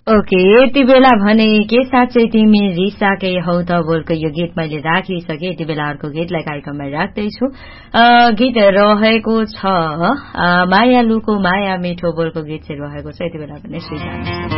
okay यति बेला भने के साँच्चै तिमी रिसाकै हौ त बोलको यो गीत मैले राखिसके यति बेला अर्को गीतलाई कार्यक्रममा राख्दैछु गीत रहेको छ मायालुको माया मिठो बोलको गीत चाहिँ रहेको छ यति बेला भने सुनिरहनुहोस्